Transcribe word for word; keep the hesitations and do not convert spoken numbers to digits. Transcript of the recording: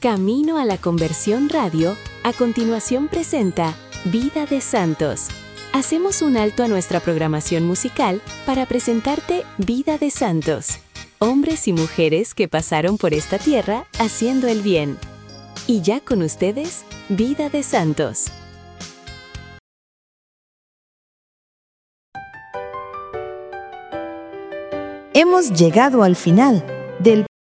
Camino a la Conversión Radio, a continuación presenta Vida de Santos. Hacemos un alto a nuestra programación musical para presentarte Vida de Santos, hombres y mujeres que pasaron por esta tierra haciendo el bien. Y ya con ustedes, Vida de Santos. Hemos llegado al final del